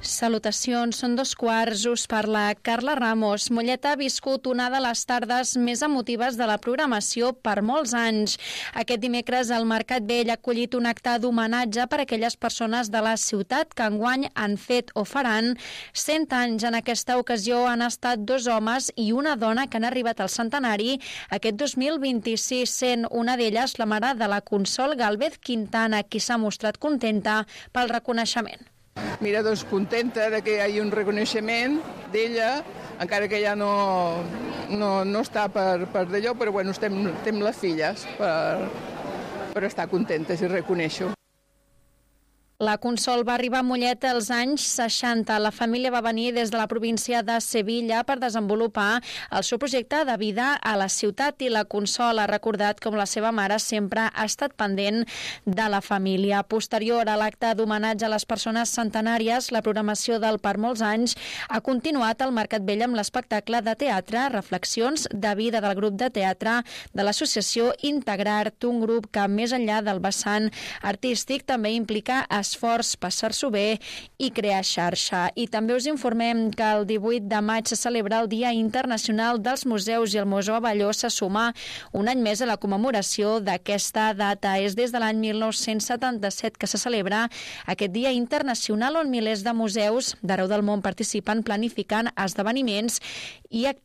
Salutacions, són 2:15, us parla Carla Ramos. Mollet ha viscut una de les tardes més emotives de la programació per molts anys. Aquest dimecres el Mercat Vell ha acollit un acte d'homenatge per a aquelles persones de la ciutat que enguany han fet o faran 100 anys. En aquesta ocasió han estat 2 homes i una dona que han arribat al centenari aquest 2026, sent una d'elles la mare de la Consol Gálvez Quintana, qui s'ha mostrat contenta pel reconeixement. Mira, doncs contenta de que hi hagi un reconeixement d'ella, encara que ja no està per d'allò, però bueno, estem les filles per estar contentes i reconèixer-ho. La Consol va arribar a Mollet als anys 60. La família va venir des de la província de Sevilla per desenvolupar el seu projecte de vida a la ciutat i la Consol ha recordat com la seva mare sempre ha estat pendent de la família. Posterior a l'acte d'homenatge a les persones centenàries, la programació del Per molts anys ha continuat al Mercat Vell amb l'espectacle de teatre, reflexions de vida del grup de teatre de l'associació Integrart, un grup que més enllà del vessant artístic també implica esforç, passar-s'ho bé i crear xarxa. I també us informem que el 18 de maig se celebra el Dia Internacional dels Museus i el Museu Abelló se suma un any més a la commemoració d'aquesta data. És des de l'any 1977 que se celebra aquest Dia Internacional on milers de museus d'arreu del món participen planificant esdeveniments i